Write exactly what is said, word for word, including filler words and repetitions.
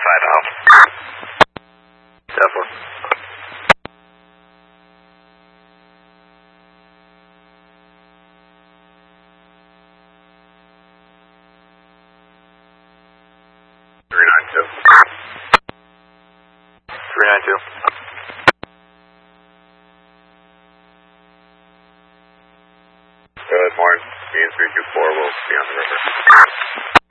five Alpha. Definitely. three nine two. three nine two. Good morning. Me and three two four will be on the river.